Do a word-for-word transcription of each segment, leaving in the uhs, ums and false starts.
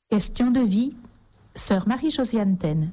Question de vie, sœur Marie-Josiane Taine.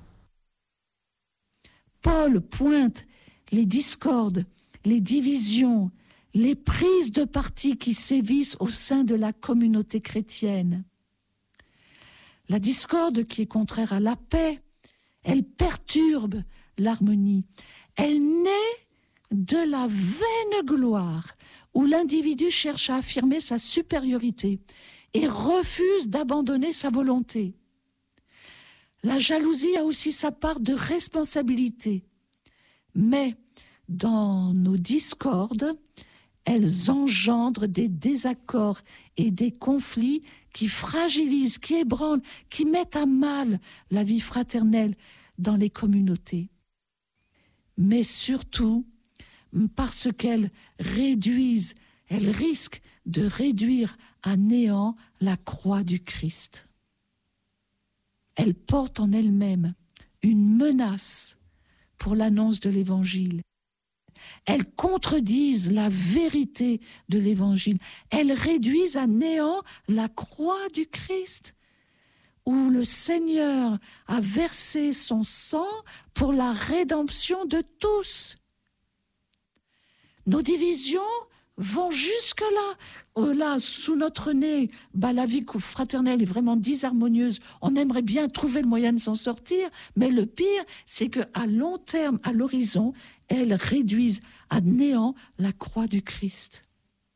Paul pointe les discordes, les divisions, les prises de parti qui sévissent au sein de la communauté chrétienne. La discorde qui est contraire à la paix, elle perturbe l'harmonie. Elle naît de la vaine gloire où l'individu cherche à affirmer sa supériorité et refuse d'abandonner sa volonté. La jalousie a aussi sa part de responsabilité, mais dans nos discordes, elles engendrent des désaccords et des conflits qui fragilisent, qui ébranlent, qui mettent à mal la vie fraternelle dans les communautés. Mais surtout, parce qu'elles réduisent, elles risquent de réduire à néant la croix du Christ. Elles portent en elles-mêmes une menace pour l'annonce de l'Évangile. Elles contredisent la vérité de l'Évangile. Elles réduisent à néant la croix du Christ, où le Seigneur a versé son sang pour la rédemption de tous. Nos divisions vont jusque-là. Oh là, sous notre nez, bah, la vie fraternelle est vraiment disharmonieuse. On aimerait bien trouver le moyen de s'en sortir, mais le pire, c'est qu'à long terme, à l'horizon, elles réduisent à néant la croix du Christ.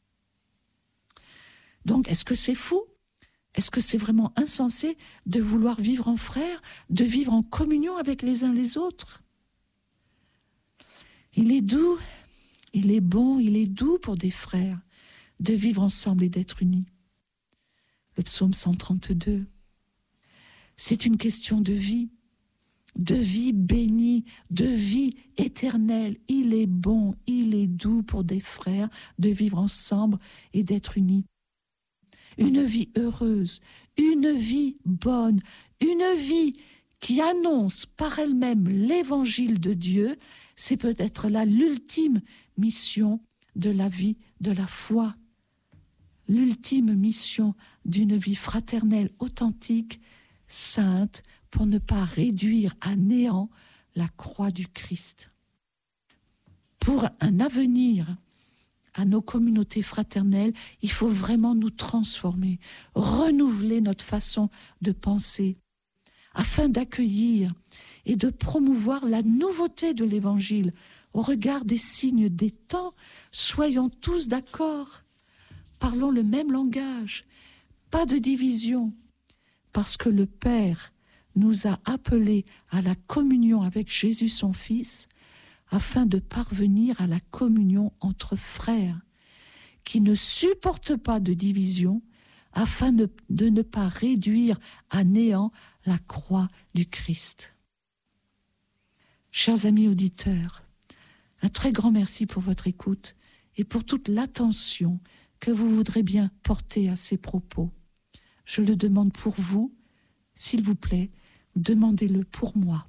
Donc, est-ce que c'est fou ? Est-ce que c'est vraiment insensé de vouloir vivre en frères, de vivre en communion avec les uns les autres ? Il est doux, il est bon, il est doux pour des frères de vivre ensemble et d'être unis. Le psaume cent trente-deux. C'est une question de vie, de vie bénie, de vie éternelle. Il est bon, il est doux pour des frères de vivre ensemble et d'être unis. Une vie heureuse, une vie bonne, une vie qui annonce par elle-même l'évangile de Dieu, c'est peut-être là l'ultime mission de la vie de la foi. L'ultime mission d'une vie fraternelle authentique, sainte, pour ne pas réduire à néant la croix du Christ. Pour un avenir à nos communautés fraternelles, il faut vraiment nous transformer, renouveler notre façon de penser, afin d'accueillir et de promouvoir la nouveauté de l'Évangile au regard des signes des temps. Soyons tous d'accord, parlons le même langage, pas de division, parce que le Père nous a appelés à la communion avec Jésus son Fils, afin de parvenir à la communion entre frères, qui ne supportent pas de division, afin de, de ne pas réduire à néant la croix du Christ. Chers amis auditeurs, un très grand merci pour votre écoute et pour toute l'attention que vous voudrez bien porter à ces propos. Je le demande pour vous, s'il vous plaît, demandez-le pour moi.